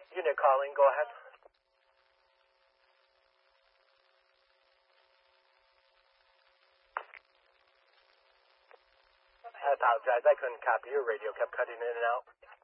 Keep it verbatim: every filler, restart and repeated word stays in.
Unit calling, go ahead. I apologize, I couldn't copy. Your radio kept cutting in and out.